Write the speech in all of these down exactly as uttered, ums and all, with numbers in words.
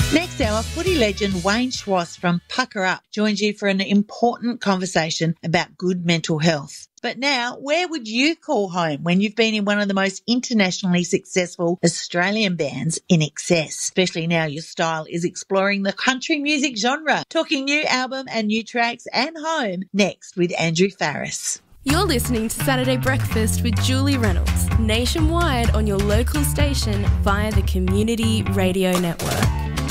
Next hour, footy legend Wayne Schwass from Pucker Up joins you for an important conversation about good mental health. But now, where would you call home when you've been in one of the most internationally successful Australian bands, In Excess? Especially now your style is exploring the country music genre. Talking new album and new tracks and home next with Andrew Farriss. You're listening to Saturday Breakfast with Julie Reynolds, nationwide on your local station via the Community Radio Network.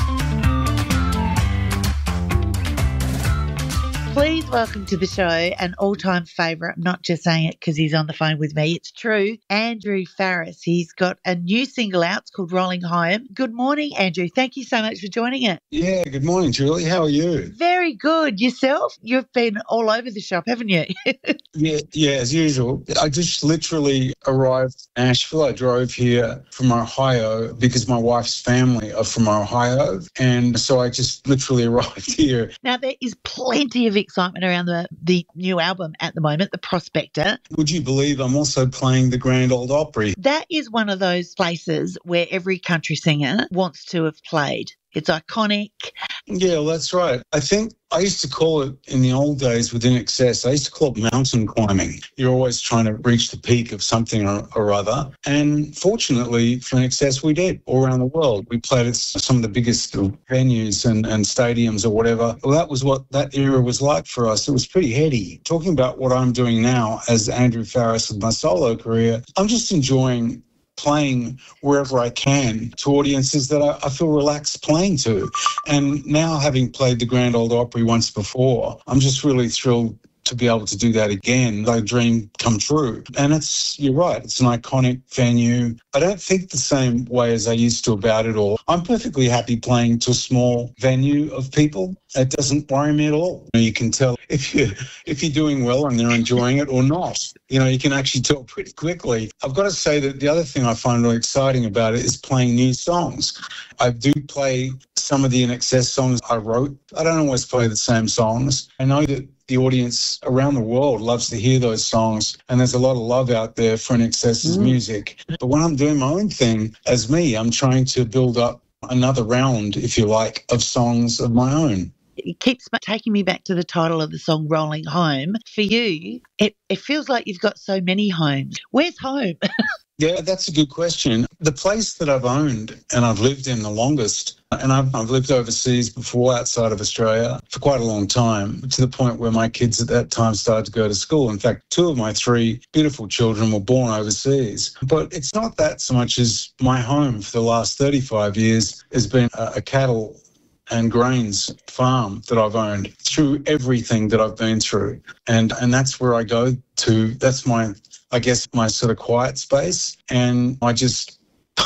Please welcome to the show an all-time favourite. I'm not just saying it because he's on the phone with me. It's true. Andrew Farriss. He's got a new single out. It's called Rolling Home. Good morning, Andrew. Thank you so much for joining it. Yeah, good morning, Julie. How are you? Very good. Yourself? You've been all over the shop, haven't you? yeah, yeah, as usual. I just literally arrived in Nashville. I drove here from Ohio because my wife's family are from Ohio. And so I just literally arrived here. Now, there is plenty of excitement around the, the new album at the moment, The Prospector. Would you believe I'm also playing the Grand Ole Opry? That is one of those places where every country singer wants to have played. It's iconic. Yeah, well, that's right. I think I used to call it in the old days with In Excess, I used to call it mountain climbing. You're always trying to reach the peak of something or, or other. And fortunately for In Excess, we did all around the world. We played at some of the biggest venues and, and stadiums or whatever. Well, that was what that era was like for us. It was pretty heady. Talking about what I'm doing now as Andrew Farriss with my solo career, I'm just enjoying playing wherever I can to audiences that I, I feel relaxed playing to. And now, having played the Grand Ole Opry once before, I'm just really thrilled to be able to do that again, like a dream come true. And it's, you're right, it's an iconic venue. I don't think the same way as I used to about it all. I'm perfectly happy playing to a small venue of people. It doesn't worry me at all. You can tell if you if you're doing well and they're enjoying it or not. You know, you can actually tell pretty quickly. I've got to say that the other thing I find really exciting about it is playing new songs. I do play some of the In Excess songs I wrote. I don't always play the same songs. I know that the audience around the world loves to hear those songs, and there's a lot of love out there for In Excess's mm. music. But when I'm doing my own thing, as me, I'm trying to build up another round, if you like, of songs of my own. It keeps taking me back to the title of the song, Rolling Home. For you, it, it feels like you've got so many homes. Where's home? Yeah, that's a good question. The place that I've owned and I've lived in the longest, and I've, I've lived overseas before outside of Australia for quite a long time, to the point where my kids at that time started to go to school. In fact, two of my three beautiful children were born overseas. But it's not that so much as my home for the last thirty-five years has been a, a cattle and grains farm that I've owned through everything that I've been through. And and that's where I go to. That's my, I guess, my sort of quiet space. And I just,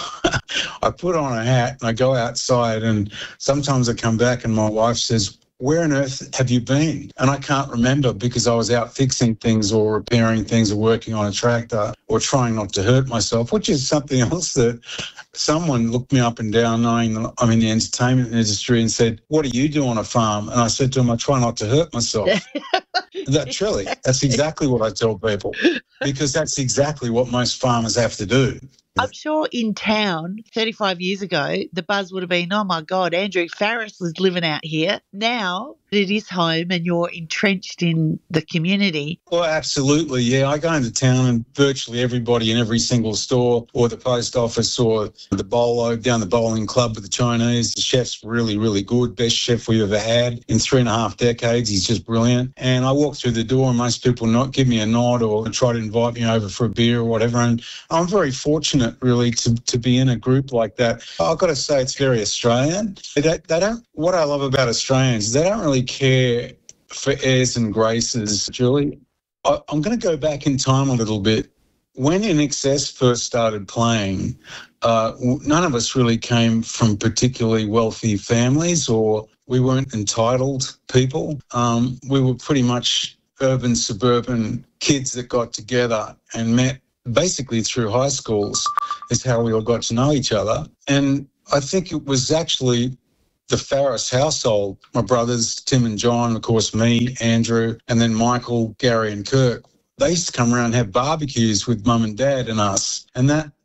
I put on a hat and I go outside, and sometimes I come back and my wife says, where on earth have you been? And I can't remember because I was out fixing things or repairing things or working on a tractor or trying not to hurt myself, which is something else that someone looked me up and down knowing that I'm in the entertainment industry and said, what do you do on a farm? And I said to him, I try not to hurt myself. That truly, that's exactly what I tell people, because that's exactly what most farmers have to do. I'm sure in town thirty-five years ago, the buzz would have been, oh, my God, Andrew Farriss was living out here. Now it is home and you're entrenched in the community. Well, absolutely, yeah. I go into town and virtually everybody in every single store or the post office or the bowlo, down the bowling club with the Chinese. The chef's really, really good. Best chef we've ever had in three and a half decades. He's just brilliant. And I walk through the door and most people not give me a nod or try to invite me over for a beer or whatever. And I'm very fortunate, really, to, to be in a group like that. I've got to say it's very Australian. They don't, they don't, what I love about Australians is they don't really care for airs and graces, Julie. I, I'm going to go back in time a little bit. When In Excess first started playing, uh, none of us really came from particularly wealthy families, or we weren't entitled people. Um, we were pretty much urban, suburban kids that got together and met basically through high schools is how we all got to know each other. And I think it was actually the Farriss household, my brothers, Tim and John, of course, me, Andrew, and then Michael, Gary and Kirk. They used to come around and have barbecues with mum and dad and us. And that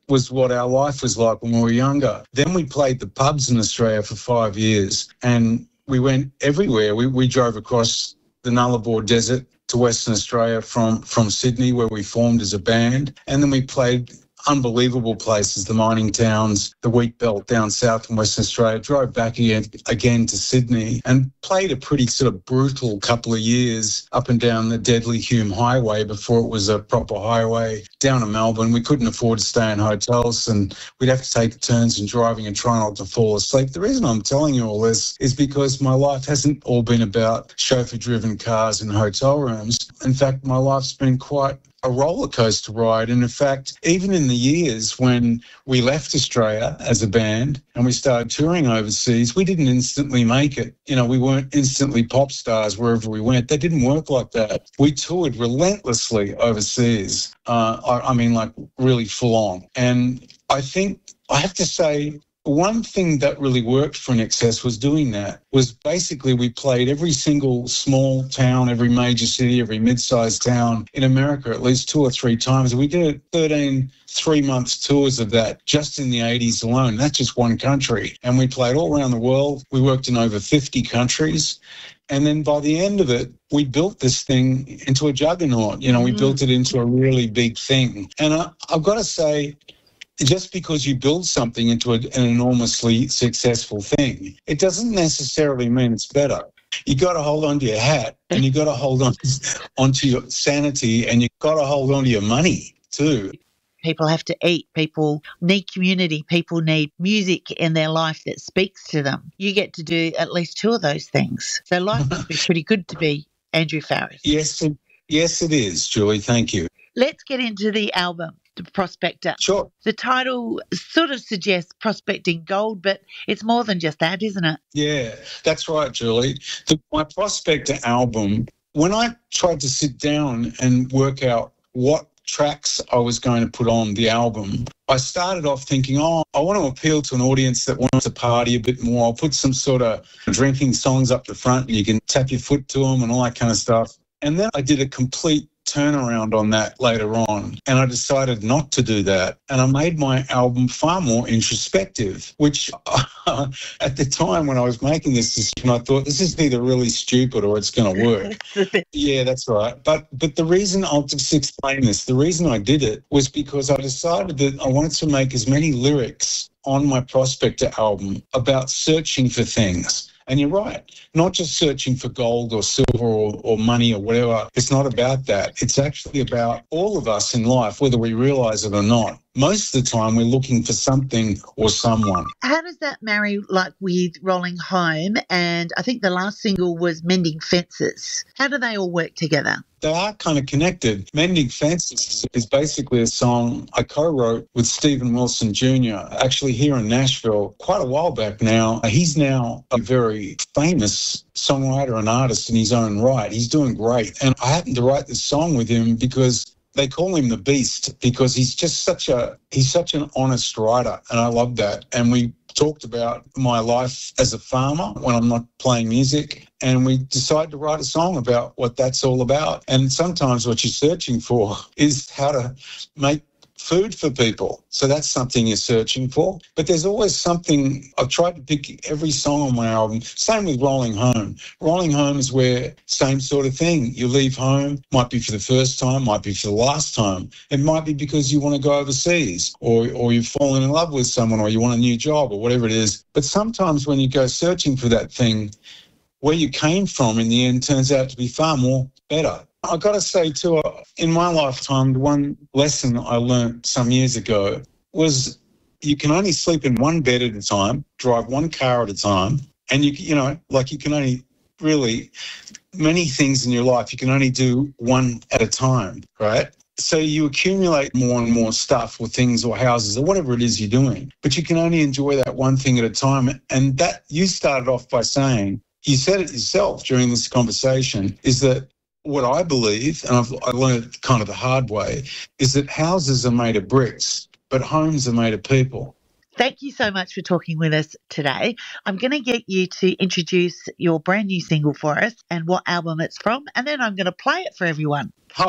was what our life was like when we were younger. Then we played the pubs in Australia for five years and we went everywhere. We, we drove across the Nullarbor Desert to Western Australia from, from Sydney, where we formed as a band. And then we played unbelievable places, the mining towns, the wheat belt down south in Western Australia, drove back again, again to Sydney and played a pretty sort of brutal couple of years up and down the deadly Hume Highway before it was a proper highway down to Melbourne. We couldn't afford to stay in hotels and we'd have to take turns in driving and try not to fall asleep. The reason I'm telling you all this is because my life hasn't all been about chauffeur-driven cars and hotel rooms. In fact, my life's been quite a roller coaster ride. And in fact, even in the years when we left Australia as a band and we started touring overseas, we didn't instantly make it. You know, we weren't instantly pop stars wherever we went. That didn't work like that. We toured relentlessly overseas. Uh, I, I mean, like really full on. And I think I have to say, one thing that really worked for I N X S was doing that, was basically we played every single small town, every major city, every mid-sized town in America at least two or three times. We did thirteen three-month tours of that just in the eighties alone. That's just one country. And we played all around the world. We worked in over fifty countries. And then by the end of it, we built this thing into a juggernaut. You know, we mm. built it into a really big thing. And I, I've got to say, just because you build something into a, an enormously successful thing, it doesn't necessarily mean it's better. You got to hold on to your hat and you got to hold on onto your sanity and you got to hold on to your money too. People have to eat. People need community. People need music in their life that speaks to them. You get to do at least two of those things. So life must be pretty good to be Andrew Farriss. Yes, it, yes, it is, Julie. Thank you. Let's get into the album, The Prospector. Sure. The title sort of suggests prospecting gold, but it's more than just that, isn't it? Yeah, that's right, Julie. The, my Prospector album, when I tried to sit down and work out what tracks I was going to put on the album, I started off thinking, oh, I want to appeal to an audience that wants to party a bit more. I'll put some sort of drinking songs up the front and you can tap your foot to them and all that kind of stuff. And then I did a complete turnaround on that later on, and I decided not to do that. And I made my album far more introspective, which uh, at the time when I was making this decision, I thought this is either really stupid or it's going to work. Yeah, that's right. But but the reason, I'll just explain this, the reason I did it was because I decided that I wanted to make as many lyrics on my Prospector album about searching for things. And you're right, not just searching for gold or silver or, or money or whatever. It's not about that. It's actually about all of us in life, whether we realise it or not. Most of the time we're looking for something or someone. How does that marry like with Rolling Home? And I think the last single was Mending Fences. How do they all work together? They are kind of connected. Mending Fences is basically a song I co-wrote with Stephen Wilson Junior, actually here in Nashville quite a while back now. He's now a very famous songwriter and artist in his own right. He's doing great. And I happened to write this song with him because they call him the Beast, because he's just such a, he's such an honest writer. And I love that. And we talked about my life as a farmer when I'm not playing music, and we decided to write a song about what that's all about. And sometimes what you're searching for is how to make food for people. So that's something you're searching for. But there's always something, I've tried to pick every song on my album. Same with Rolling Home. Rolling Home is where same sort of thing. You leave home, might be for the first time, might be for the last time. It might be because you want to go overseas, or, or you've fallen in love with someone, or you want a new job, or whatever it is. But sometimes when you go searching for that thing, where you came from in the end turns out to be far more better. I've got to say, too, in my lifetime, the one lesson I learned some years ago was you can only sleep in one bed at a time, drive one car at a time, and, you you know, like you can only really, many things in your life, you can only do one at a time, right? So you accumulate more and more stuff or things or houses or whatever it is you're doing, but you can only enjoy that one thing at a time. And that, you started off by saying, you said it yourself during this conversation, is that what I believe, and I've I learned kind of the hard way, is that houses are made of bricks, but homes are made of people. Thank you so much for talking with us today. I'm going to get you to introduce your brand new single for us and what album it's from, and then I'm going to play it for everyone. Hi.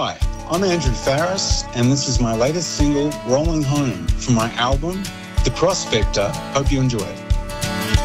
I'm Andrew Farris, and this is my latest single, Rolling Home, from my album, The Prospector. Hope you enjoy it.